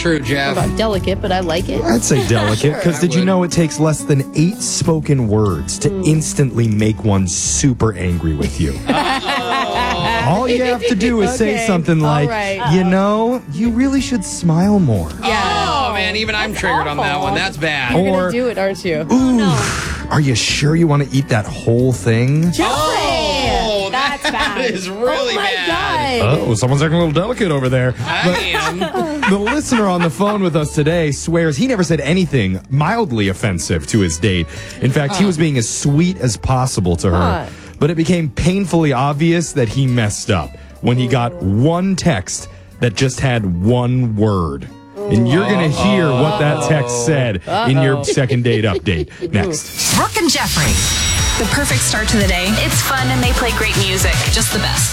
true, Jeff. About delicate, but I like it. I'd say delicate, because did you know it takes less than 8 spoken words to instantly make one super angry with you? All you have to do is say something like, you really should smile more. Oh, man, even I'm triggered on that one. That's bad. You're going to do it, aren't you? Ooh, are you sure you want to eat that whole thing? Oh, that's that bad. is really bad. God. Oh, someone's acting a little delicate over there. I am. The listener on the phone with us today swears he never said anything mildly offensive to his date. In fact, he was being as sweet as possible to her. But it became painfully obvious that he messed up when he got one text that just had one word. And you're going to hear what that text said in your second date update next. Brooke and Jeffrey. The perfect start to the day. It's fun and they play great music. Just the best.